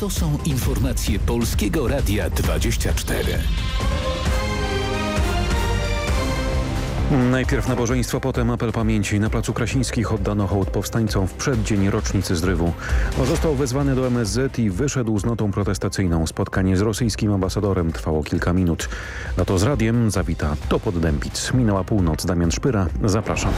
To są informacje Polskiego Radia 24. Najpierw nabożeństwo, potem apel pamięci. Na Placu Krasińskich oddano hołd powstańcom w przeddzień rocznicy zrywu. Został wezwany do MSZ i wyszedł z notą protestacyjną. Spotkanie z rosyjskim ambasadorem trwało kilka minut. Na to z radiem zawita Topot Dębic. Minęła północ. Damian Szpyra. Zapraszam.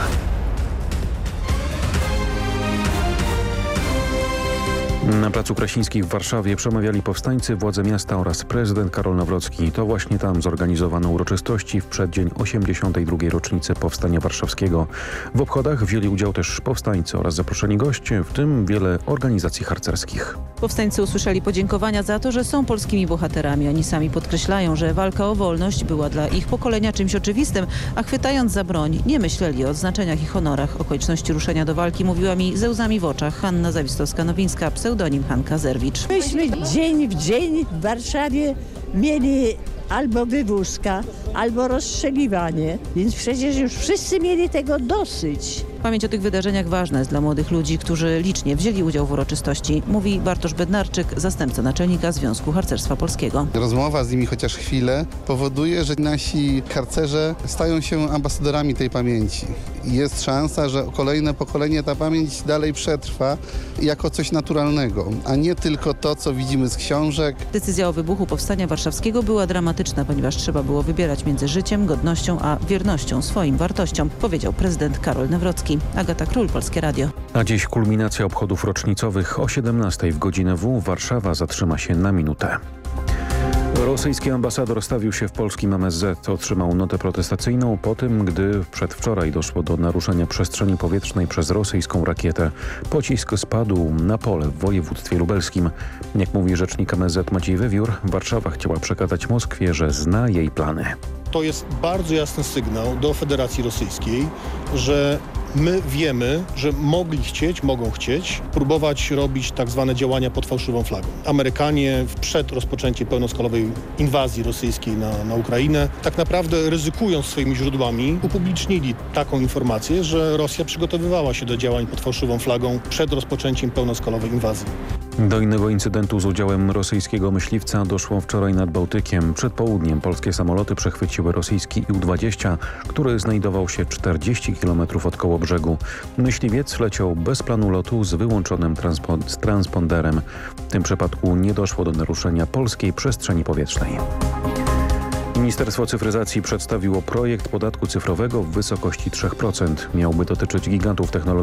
Na Placu Krasińskich w Warszawie przemawiali powstańcy, władze miasta oraz prezydent Karol Nawrocki. To właśnie tam zorganizowano uroczystości w przeddzień 82. rocznicy Powstania Warszawskiego. W obchodach wzięli udział też powstańcy oraz zaproszeni goście, w tym wiele organizacji harcerskich. Powstańcy usłyszeli podziękowania za to, że są polskimi bohaterami. Oni sami podkreślają, że walka o wolność była dla ich pokolenia czymś oczywistym, a chwytając za broń nie myśleli o odznaczeniach i honorach. Okoliczności ruszenia do walki mówiła mi ze łzami w oczach Hanna Zawistowska-Nowińska, pseudonim Hanka Zerwicz. Myśmy dzień w dzień w Warszawie mieli albo wywózka, albo rozstrzeliwanie, więc przecież już wszyscy mieli tego dosyć. Pamięć o tych wydarzeniach ważna jest dla młodych ludzi, którzy licznie wzięli udział w uroczystości, mówi Bartosz Bednarczyk, zastępca naczelnika Związku Harcerstwa Polskiego. Rozmowa z nimi chociaż chwilę powoduje, że nasi harcerze stają się ambasadorami tej pamięci. Jest szansa, że kolejne pokolenie ta pamięć dalej przetrwa jako coś naturalnego, a nie tylko to, co widzimy z książek. Decyzja o wybuchu Powstania Warszawskiego była dramatyczna, ponieważ trzeba było wybierać między życiem, godnością a wiernością swoim wartościom, powiedział prezydent Karol Nawrocki. Agata Król, Polskie Radio. A dziś kulminacja obchodów rocznicowych o 17 w godzinę W. Warszawa zatrzyma się na minutę. Rosyjski ambasador stawił się w polskim MSZ. Otrzymał notę protestacyjną po tym, gdy przedwczoraj doszło do naruszenia przestrzeni powietrznej przez rosyjską rakietę. Pocisk spadł na pole w województwie lubelskim. Jak mówi rzecznik MSZ Maciej Wiewiór, Warszawa chciała przekazać Moskwie, że zna jej plany. To jest bardzo jasny sygnał do Federacji Rosyjskiej, że my wiemy, że mogą chcieć próbować robić tak zwane działania pod fałszywą flagą. Amerykanie przed rozpoczęciem pełnoskalowej inwazji rosyjskiej na Ukrainę tak naprawdę ryzykując swoimi źródłami upublicznili taką informację, że Rosja przygotowywała się do działań pod fałszywą flagą przed rozpoczęciem pełnoskalowej inwazji. Do innego incydentu z udziałem rosyjskiego myśliwca doszło wczoraj nad Bałtykiem. Przed południem polskie samoloty przechwyciły rosyjski Il-20, który znajdował się 40 km od kołobrzegu. Myśliwiec leciał bez planu lotu z wyłączonym transponderem. W tym przypadku nie doszło do naruszenia polskiej przestrzeni powietrznej. Ministerstwo Cyfryzacji przedstawiło projekt podatku cyfrowego w wysokości 3%. Miałby dotyczyć gigantów technologii